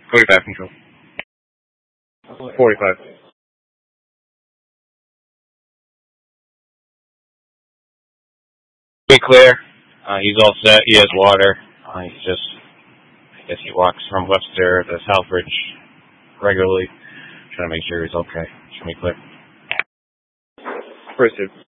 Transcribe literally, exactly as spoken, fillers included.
forty-five control. forty-five. Pretty clear. Uh, he's all set. He has water. Uh, he's just, I guess he walks from Webster to Southbridge regularly, trying to make sure he's okay. Should be clear. First,